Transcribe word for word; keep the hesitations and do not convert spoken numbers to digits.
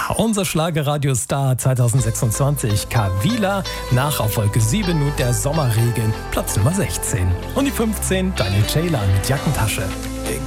unser Schlagerradiostar zweitausendsechsundzwanzig, Kavila, nach auf Wolke sieben nun der Sommerregen, Platz Nummer sechzehn. Und die fünfzehn, Daniel Ceylan mit Jackentasche.